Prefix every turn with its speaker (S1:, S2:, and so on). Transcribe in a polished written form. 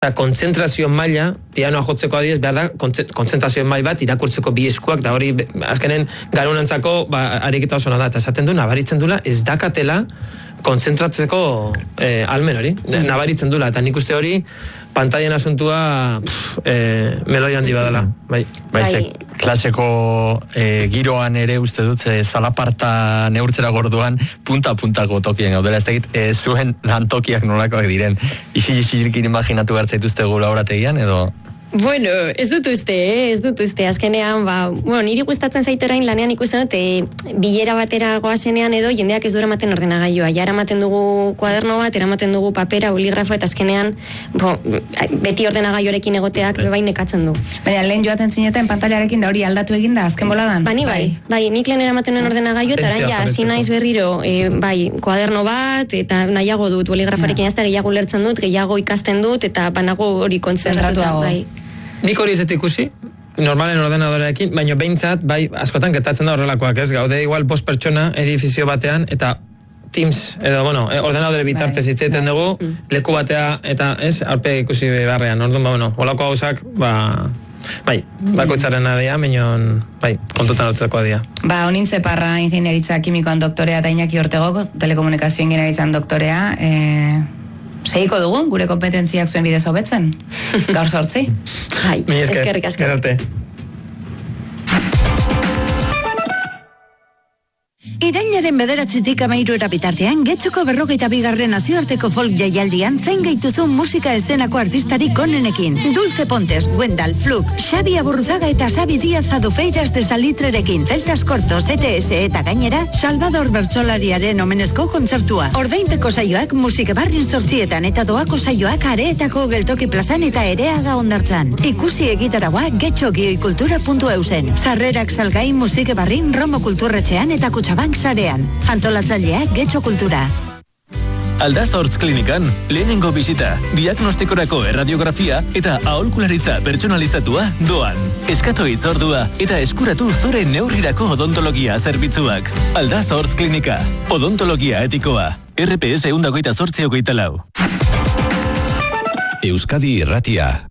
S1: kontzentrazio maila, pianoa jotzeko adibidez, behar da, kontzentrazio maila bat irakurtzeko bi eskuak, da hori, azkenen, garunantzako, ariketa oso da, eta esaten du, nabaritzen dula, ez dakatela kontzentratzeko almen hori, nabaritzen dula, eta nik uste hori, pantaien asuntua melodia handi badala, bai.
S2: Klaseko giroan ere uste dut, zalaparta neurtzera gorduan, punta-puntako tokien gaudela, ez dakit, zuen lantokiak nolakoak diren, isi-isikin imaginatu bertzaituzte gula horategian, edo...
S3: Bueno, ez dut uste, azkenean, niri gustatzen zaiterain lanean ikusten dut, bilera batera goazenean edo, jendeak ez du eramaten ordenagailua, ja eramaten dugu kuaderno bat, eramaten dugu papera, boligrafo, eta azkenean, beti ordenagailuarekin egoteak bebain nekatzen du.
S4: Baina, lehen joaten zineten pantailarekin da hori aldatu egin da, azken boladan?
S3: Bai, nik lehen eramaten nuen ordenagailu, eta arain ja, hasi naiz berriro, kuaderno bat, eta nahiago dut, boligrafoarekin azte gehiago lertzen dut, gehiago ikasten dut, eta banago hori kontzentratuta, bai.
S1: Nik hori ez ikusi, normalen ordenadorearekin, baina behintzat, bai, askotan gertatzen da horrelakoak, ez? Gaude igual 5 pertsona edifizio batean, eta Teams, edo, ordenadore bitartez hitzeiten dugu, leku batea, eta, ez, aurpe ikusi beharrean, orduan, holako hausak, bai, bakoitzaren adea, minon, bai, kontutan hartzeko adea.
S4: Onin Zeparra, ingenieritza kimikoan doktorea, eta Iñaki Ortegok, telekomunikazio ingenieritzan doktorea, segiko dugu, gure kompetentziak zuen bidez hobetzen. Gaur 8.
S3: Eskerrik asko.
S5: Irailaren 9-tik 13 bitartean, Getxoko 42. nazioarteko folk jaialdian zein gaituzun musika eszenako artistarik onenekin. Dulce Pontes, Wendal, Fluk, Xabi Aburruzaga eta Xabi Díaz Adufeiras de Salitrerekin, Celtas Cortos, ETS eta gainera, Salvador Bertsolariaren omenezko kontzertua. Ordainpeko saioak musike barrin 8etan eta doako saioak Areetako geltoki plazan eta Ereaga Hondartzan. Ikusi egitaragoa getxogioikultura.eusen. Sarrerak salgai musike barrin Romo Kulturretxean eta Kutxabank sarean. Antolatzaileak Getxo Kultura.
S6: Aldazortz klinikan, lehenengo bisita, diagnostikorako erradiografia eta aholkularitza pertsonalizatua doan. Eskatu hitzordua eta eskuratu zure neurrirako odontologia zerbitzuak. Aldazortz klinika, odontologia etikoa. RPS 128 Euskadi Irratia.